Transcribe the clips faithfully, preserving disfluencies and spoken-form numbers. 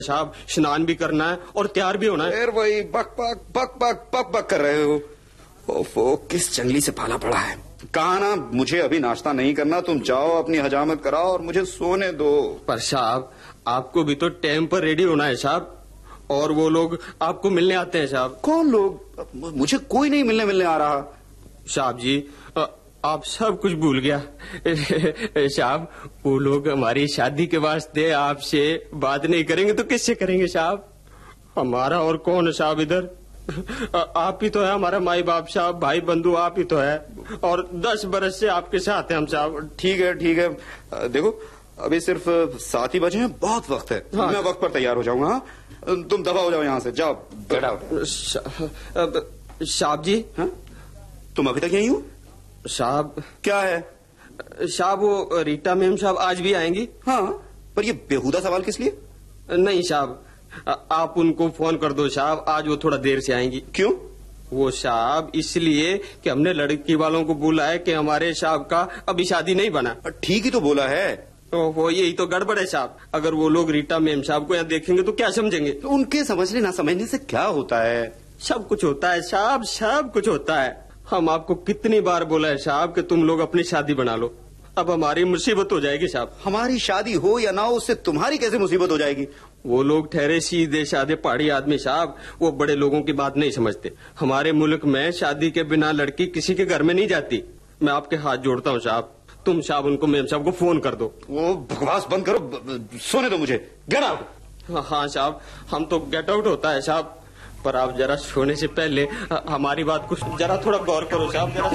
साहब, स्नान भी करना है और तैयार भी होना है। फिर वही बक बक बक बक बक बक कर रहे हो। ओफो, किस जंगली से पाला पड़ा है। कहा ना मुझे अभी नाश्ता नहीं करना, तुम जाओ अपनी हजामत कराओ और मुझे सोने दो। पर साहब, आपको भी तो टाइम पर रेडी होना है साहब, और वो लोग आपको मिलने आते हैं साहब। कौन लोग? मुझे कोई नहीं मिलने मिलने आ रहा। साहब जी, आप सब कुछ भूल गया साहब। वो लोग हमारी शादी के वास्ते आपसे बात नहीं करेंगे तो किससे करेंगे साहब? हमारा और कौन है साहब इधर? आप ही तो है हमारा माई बाप साहब, भाई बंधु आप ही तो है, और दस बरस से आपके साथ हैं हम साहब। ठीक है ठीक है, देखो अभी सिर्फ सात ही बजे हैं, बहुत वक्त है। हाँ। मैं वक्त पर तैयार हो जाऊंगा। तुम दफा हो जाओ यहाँ से, जाओ गेट आउट। साहब जी। हाँ? तुम अभी तक यहीं हो? साहब क्या है? साहब वो रीटा मैम साहब आज भी आएंगी। हाँ, पर ये बेहुदा सवाल किस लिए? नहीं साहब, आप उनको फोन कर दो साहब, आज वो थोड़ा देर से आएंगी। क्यों? वो साहब इसलिए कि हमने लड़की वालों को बोला है कि हमारे साहब का अभी शादी नहीं बना। ठीक ही तो बोला है। तो वो यही तो गड़बड़ है साहब। अगर वो लोग रीटा मैम साहब को यहाँ देखेंगे तो क्या समझेंगे? तो उनके समझने ना समझने से क्या होता है? सब कुछ होता है साहब, सब कुछ होता है। हम आपको कितनी बार बोला है साहब कि तुम लोग अपनी शादी बना लो। अब हमारी मुसीबत हो जाएगी साहब। हमारी शादी हो या ना हो, उससे तुम्हारी कैसे मुसीबत हो जाएगी? वो लोग ठहरे सीधे साधे पहाड़ी आदमी साहब, वो बड़े लोगों की बात नहीं समझते। हमारे मुल्क में शादी के बिना लड़की किसी के घर में नहीं जाती। मैं आपके हाथ जोड़ता हूँ साहब, तुम साहब उनको मैम साहब को फोन कर दो। वो बकवास बंद करो, सोने दो मुझे। Get out. हाँ साहब, हम तो गेट आउट होता है साहब, पर आप जरा सोने से पहले हमारी बात कुछ जरा थोड़ा गौर करो साहब, जरा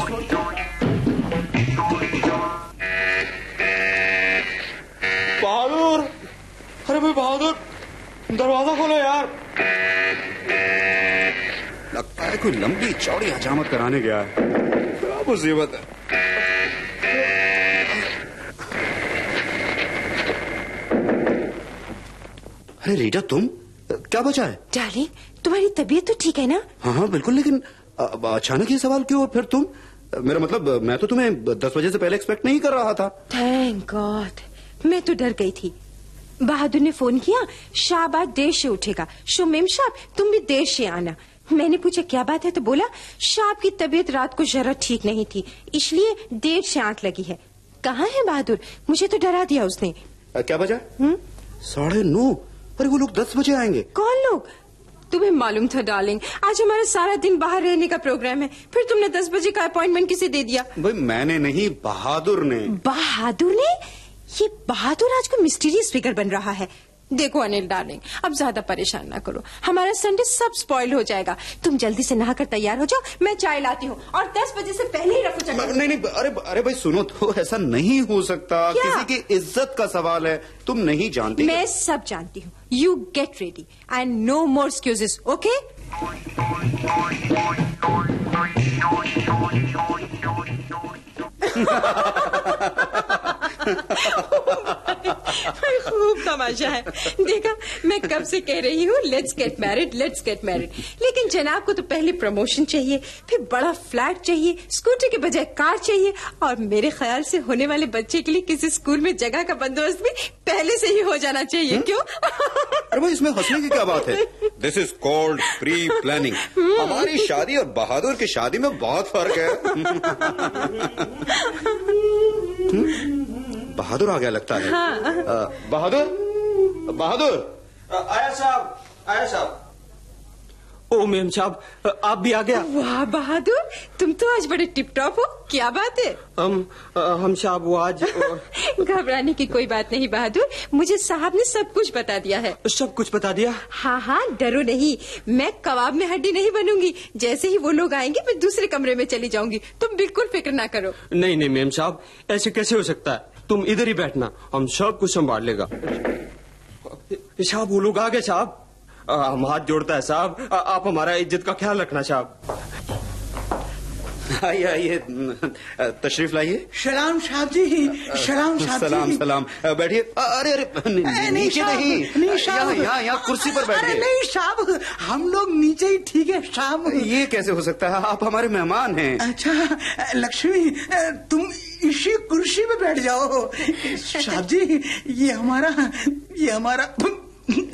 बहादुर, अरे भाई बहादुर, दरवाजा खोलो यार। लगता है कोई लंबी चौड़ी हजामत कराने गया है। क्या मुसीबत है। अरे रीटा, तुम क्या बचा है? डार्लिंग, तुम्हारी तबीयत तो ठीक है ना? हाँ हाँ बिल्कुल, लेकिन अचानक ये सवाल क्यों? फिर तुम, मेरा मतलब मैं तो तुम्हें दस बजे से पहले एक्सपेक्ट नहीं कर रहा था। थैंक गॉड, मैं तो डर गई थी। बहादुर ने फोन किया, शाह आज देर से उठेगा, शुमेम साहब तुम भी देर से आना। मैंने पूछा क्या बात है, तो बोला शाह की तबीयत रात को जरा ठीक नहीं थी, इसलिए देर से आंख लगी है। कहाँ है बहादुर? मुझे तो डरा दिया उसने। आ, क्या बजा? साढ़े नौ? अरे वो लोग दस बजे आएंगे। कौन लोग? तुम्हें मालूम था डार्लिंग, आज हमारा सारा दिन बाहर रहने का प्रोग्राम है, फिर तुमने दस बजे का अपॉइंटमेंट किसे दे दिया? भाई मैंने नहीं, बहादुर ने। बहादुर ने? ये बहादुर आज को मिस्टीरियस फिगर बन रहा है। देखो अनिल डार्लिंग, अब ज्यादा परेशान ना करो, हमारा संडे सब स्पॉइल हो जाएगा। तुम जल्दी से नहाकर तैयार हो जाओ, मैं चाय लाती हूँ, और दस बजे से पहले ही रखो चक्कर। नहीं नहीं, अरे अरे भाई सुनो तो, ऐसा नहीं हो सकता। किसी की इज्जत का सवाल है, तुम नहीं जानती। मैं सब जानती हूँ। You get ready and no more excuses, okay? खूब तमाशा है। देखा, मैं कब से कह रही हूँ let's get married, let's get married, लेकिन जनाब को तो पहले प्रमोशन चाहिए, फिर बड़ा फ्लैट चाहिए, स्कूटर के बजाय कार चाहिए, और मेरे ख्याल से होने वाले बच्चे के लिए किसी स्कूल में जगह का बंदोबस्त भी पहले से ही हो जाना चाहिए। क्यों? अरे भाई इसमें हंसने की क्या बात है? This is called pre planning. हमारी शादी और बहादुर की शादी में बहुत फर्क है। बहादुर आ गया लगता है। हाँ। आ, बहादुर, बहादुर। आया साहब, आया साहब। ओ मैम साहब, आप भी आ गया। वाह बहादुर, तुम तो आज बड़े टिप टॉप हो, क्या बात है? हम हम साहब वो आज घबराने की कोई बात नहीं बहादुर, मुझे साहब ने सब कुछ बता दिया है। सब कुछ बता दिया? हाँ हाँ, डरो नहीं, मैं कबाब में हड्डी नहीं बनूंगी। जैसे ही वो लोग आएंगे मैं दूसरे कमरे में चली जाऊंगी, तुम बिल्कुल फिक्र ना करो। नहीं नहीं मैम साहब, ऐसे कैसे हो सकता है? तुम इधर ही बैठना, हम सब कुछ संभाल लेगा। साहब वो लोग आ गए साहब। हम हाथ जोड़ता है साहब, आप हमारा इज्जत का ख्याल रखना साहब। आइए आइए, तशरीफ लाइए। सलाम साहब जी, सलाम साहब जी। सलाम सलाम, बैठिए। अरे अरे नीचे नहीं, यहाँ यहाँ यहाँ कुर्सी पर बैठिए। अरे नहीं साहब, हम लोग नीचे ही ठीक है साहब। ये कैसे हो सकता है? आप हमारे मेहमान हैं। अच्छा लक्ष्मी, तुम इसी कुर्सी पे बैठ जाओ। साहब जी, ये हमारा ये हमारा